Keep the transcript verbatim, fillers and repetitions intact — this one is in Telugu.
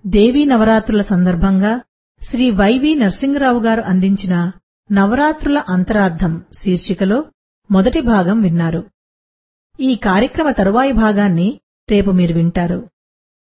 దేవీ నవరాత్రుల సందర్భంగా శ్రీ వైవి నరసింగరావు గారు అందించిన నవరాత్రుల అంతరార్థం శీర్షికలో మొదటి భాగం విన్నారు. ఈ కార్యక్రమ తరువాయి భాగాన్ని రేపు మీరు వింటారు.